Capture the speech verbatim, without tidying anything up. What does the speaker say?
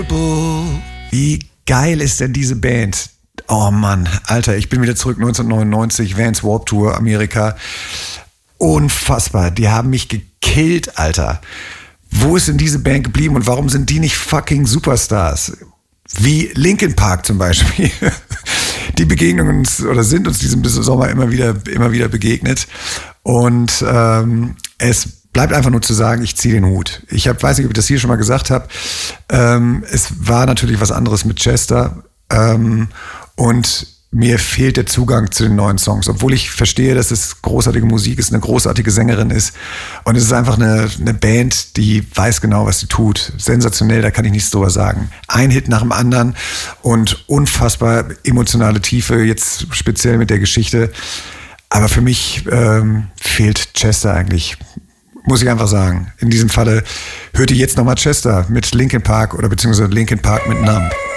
Wie geil ist denn diese Band? Oh Mann, Alter, ich bin wieder zurück neunzehnhundertneunundneunzig, Vans Warped Tour, Amerika. Unfassbar, die haben mich gekillt, Alter. Wo ist denn diese Band geblieben und warum sind die nicht fucking Superstars? Wie Linkin Park zum Beispiel. Die begegnen uns oder sind uns diesem Sommer immer wieder, immer wieder begegnet. Und ähm, es bleibt einfach nur zu sagen, ich ziehe den Hut. Ich hab, weiß nicht, ob ich das hier schon mal gesagt habe. Ähm, es war natürlich was anderes mit Chester. Ähm, und mir fehlt der Zugang zu den neuen Songs. Obwohl ich verstehe, dass es großartige Musik ist, eine großartige Sängerin ist. Und es ist einfach eine, eine Band, die weiß genau, was sie tut. Sensationell, da kann ich nichts drüber sagen. Ein Hit nach dem anderen und unfassbar emotionale Tiefe, jetzt speziell mit der Geschichte. Aber für mich ähm, fehlt Chester eigentlich. Muss ich einfach sagen. In diesem Falle hört ihr jetzt nochmal Chester mit Linkin Park oder beziehungsweise Linkin Park mit Numb.